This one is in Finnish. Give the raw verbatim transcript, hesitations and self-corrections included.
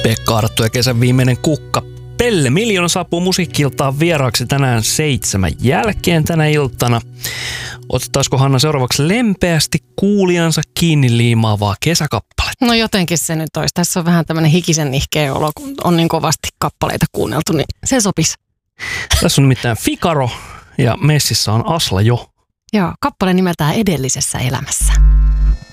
Pekka Arttu ja kesän viimeinen kukka. Pelle Miljoona saapuu musiikki-iltaan vieraaksi tänään seitsemän jälkeen tänä iltana. Otettaisiko Hanna seuraavaksi lempeästi kuulijansa kiinni liimaavaa kesäkappaletta? No jotenkin se nyt olisi. Tässä on vähän tämmöinen hikisen nihkeä olo, kun on niin kovasti kappaleita kuunneltu, niin se sopisi. Tässä on nimittäin Figaro ja messissä on Asla Jo. Joo, kappale nimeltään Edellisessä elämässä.